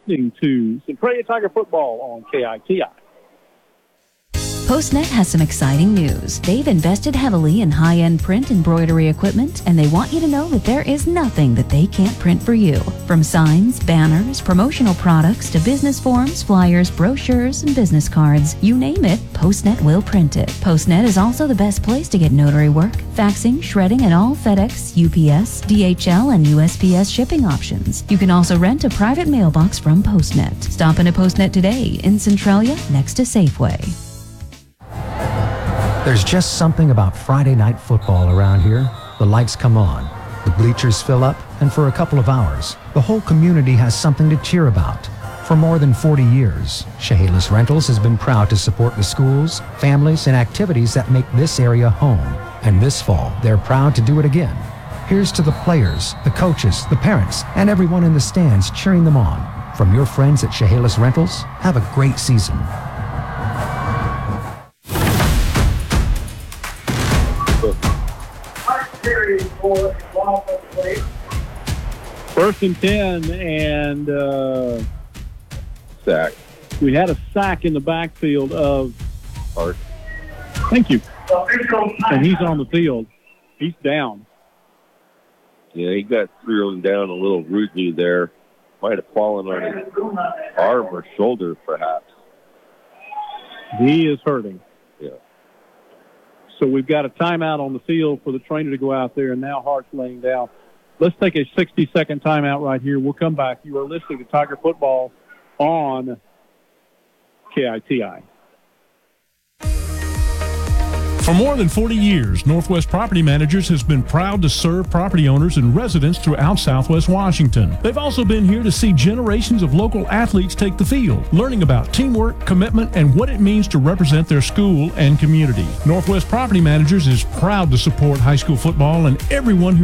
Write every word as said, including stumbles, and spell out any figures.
listening to Centralia Tiger Football on K I T I. PostNet has some exciting news. They've invested heavily in high-end print embroidery equipment, and they want you to know that there is nothing that they can't print for you. From signs, banners, promotional products, to business forms, flyers, brochures, and business cards. You name it, PostNet will print it. PostNet is also the best place to get notary work, faxing, shredding, and all FedEx, U P S, D H L, and U S P S shipping options. You can also rent a private mailbox from PostNet. Stop in a PostNet today in Centralia, next to Safeway. There's just something about Friday night football around here. The lights come on, the bleachers fill up, and for a couple of hours, the whole community has something to cheer about. For more than forty years, Chehalis Rentals has been proud to support the schools, families, and activities that make this area home. And this fall, they're proud to do it again. Here's to the players, the coaches, the parents, and everyone in the stands cheering them on. From your friends at Chehalis Rentals, have a great season. First and ten, and uh, sack. We had a sack in the backfield of Hart. Thank you. And he's on the field. He's down. Yeah, he got thrown down a little rudely there. Might have fallen on his arm or shoulder, perhaps. He is hurting. Yeah. So we've got a timeout on the field for the trainer to go out there, and now Hart's laying down. Let's take a sixty-second timeout right here. We'll come back. You are listening to Tiger Football on K I T I. For more than forty years, Northwest Property Managers has been proud to serve property owners and residents throughout Southwest Washington. They've also been here to see generations of local athletes take the field, learning about teamwork, commitment, and what it means to represent their school and community. Northwest Property Managers is proud to support high school football and everyone who